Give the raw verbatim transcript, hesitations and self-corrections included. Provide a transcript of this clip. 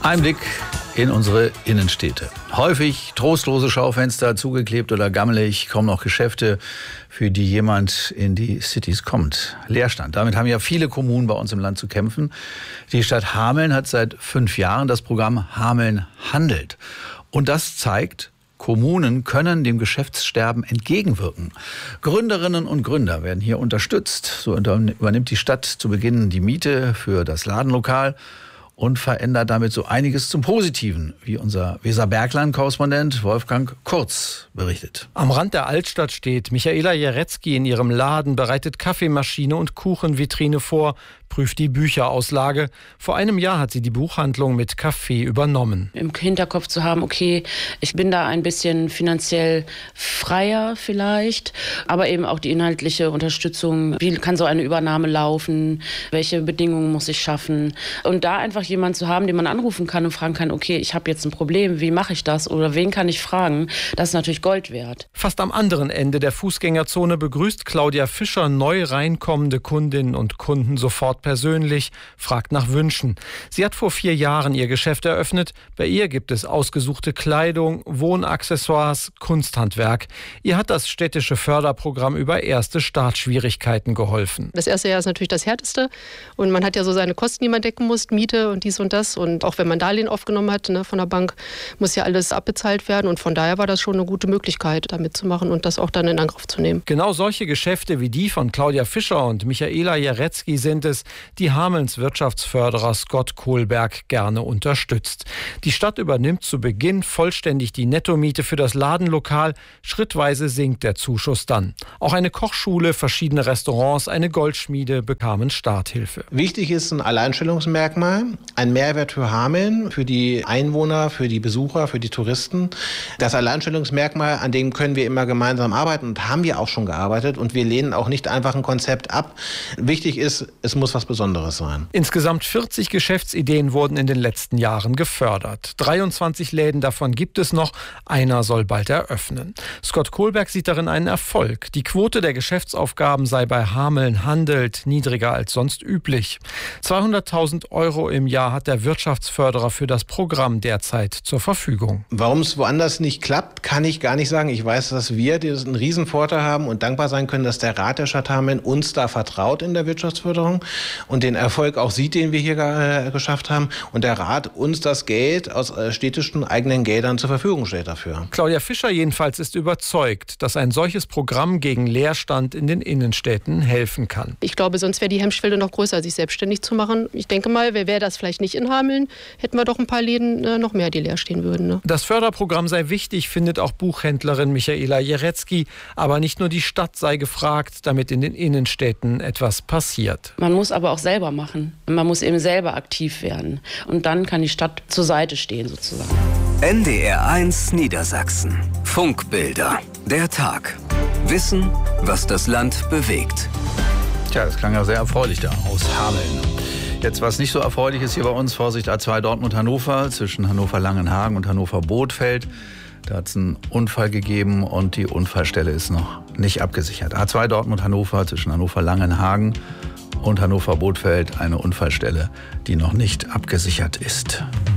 Ein Blick in unsere Innenstädte. Häufig trostlose Schaufenster, zugeklebt oder gammelig, kaum noch Geschäfte, für die jemand in die Cities kommt. Leerstand. Damit haben ja viele Kommunen bei uns im Land zu kämpfen. Die Stadt Hameln hat seit fünf Jahren das Programm Hameln handelt. Und das zeigt, Kommunen können dem Geschäftssterben entgegenwirken. Gründerinnen und Gründer werden hier unterstützt. So übernimmt die Stadt zu Beginn die Miete für das Ladenlokal und verändert damit so einiges zum Positiven, wie unser Weserbergland-Korrespondent Wolfgang Kurz berichtet. Am Rand der Altstadt steht Michaela Jarecki in ihrem Laden, bereitet Kaffeemaschine und Kuchenvitrine vor, prüft die Bücherauslage. Vor einem Jahr hat sie die Buchhandlung mit Café übernommen. Im Hinterkopf zu haben, okay, ich bin da ein bisschen finanziell freier vielleicht, aber eben auch die inhaltliche Unterstützung. Wie kann so eine Übernahme laufen? Welche Bedingungen muss ich schaffen? Und da einfach jemanden zu haben, den man anrufen kann und fragen kann, okay, ich habe jetzt ein Problem, wie mache ich das oder wen kann ich fragen? Das ist natürlich Gold wert. Fast am anderen Ende der Fußgängerzone begrüßt Claudia Fischer neu reinkommende Kundinnen und Kunden sofort persönlich, fragt nach Wünschen. Sie hat vor vier Jahren ihr Geschäft eröffnet. Bei ihr gibt es ausgesuchte Kleidung, Wohnaccessoires, Kunsthandwerk. Ihr hat das städtische Förderprogramm über erste Startschwierigkeiten geholfen. Das erste Jahr ist natürlich das härteste und man hat ja so seine Kosten, die man decken muss, Miete und dies und das. Und auch wenn man Darlehen aufgenommen hat, ne, von der Bank, muss ja alles abbezahlt werden. Und von daher war das schon eine gute Möglichkeit, da mitzumachen und das auch dann in Angriff zu nehmen. Genau solche Geschäfte wie die von Claudia Fischer und Michaela Jarecki sind es, die Hamelns Wirtschaftsförderer Scott Kohlberg gerne unterstützt. Die Stadt übernimmt zu Beginn vollständig die Nettomiete für das Ladenlokal. Schrittweise sinkt der Zuschuss dann. Auch eine Kochschule, verschiedene Restaurants, eine Goldschmiede bekamen Starthilfe. Wichtig ist ein Alleinstellungsmerkmal, ein Mehrwert für Hameln, für die Einwohner, für die Besucher, für die Touristen. Das Alleinstellungsmerkmal, an dem können wir immer gemeinsam arbeiten und haben wir auch schon gearbeitet. Und wir lehnen auch nicht einfach ein Konzept ab. Wichtig ist, es muss was Besonderes sein. Insgesamt vierzig Geschäftsideen wurden in den letzten Jahren gefördert. dreiundzwanzig Läden davon gibt es noch. Einer soll bald eröffnen. Scott Kohlberg sieht darin einen Erfolg. Die Quote der Geschäftsaufgaben sei bei Hameln handelt niedriger als sonst üblich. zweihunderttausend Euro im Jahr hat der Wirtschaftsförderer für das Programm derzeit zur Verfügung. Warum es woanders nicht klappt, kann ich gar nicht sagen. Ich weiß, dass wir einen Riesenvorteil haben und dankbar sein können, dass der Rat der Stadt Hameln uns da vertraut in der Wirtschaftsförderung und den Erfolg auch sieht, den wir hier äh, geschafft haben. Und der Rat uns das Geld aus äh, städtischen eigenen Geldern zur Verfügung stellt dafür. Claudia Fischer jedenfalls ist überzeugt, dass ein solches Programm gegen Leerstand in den Innenstädten helfen kann. Ich glaube, sonst wäre die Hemmschwelle noch größer, sich selbstständig zu machen. Ich denke mal, wäre das vielleicht nicht in Hameln, hätten wir doch ein paar Läden äh, noch mehr, die leer stehen würden. Ne? Das Förderprogramm sei wichtig, findet auch Buchhändlerin Michaela Jarecki. Aber nicht nur die Stadt sei gefragt, damit in den Innenstädten etwas passiert. Man muss aber auch selber machen. Man muss eben selber aktiv werden. Und dann kann die Stadt zur Seite stehen sozusagen. N D R eins Niedersachsen. Funkbilder. Der Tag. Wissen, was das Land bewegt. Tja, das klang ja sehr erfreulich da aus Hameln. Jetzt, was nicht so erfreulich ist hier bei uns, Vorsicht A zwei Dortmund-Hannover, zwischen Hannover-Langenhagen und Hannover-Bothfeld. Da hat es einen Unfall gegeben und die Unfallstelle ist noch nicht abgesichert. A zwei Dortmund-Hannover, zwischen Hannover-Langenhagen und Hannover-Bothfeld, eine Unfallstelle, die noch nicht abgesichert ist.